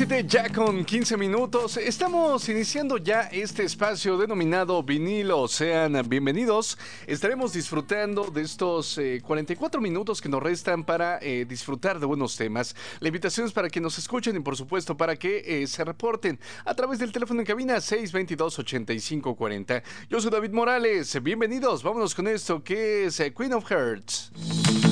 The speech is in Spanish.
7 ya con 15 minutos. Estamos iniciando ya este espacio denominado vinilo. Sean bienvenidos. Estaremos disfrutando de estos 44 minutos que nos restan para disfrutar de buenos temas. La invitación es para que nos escuchen y por supuesto para que se reporten a través del teléfono en cabina 622-8540. Yo soy David Morales. Bienvenidos. Vámonos con esto que es Queen of Hearts.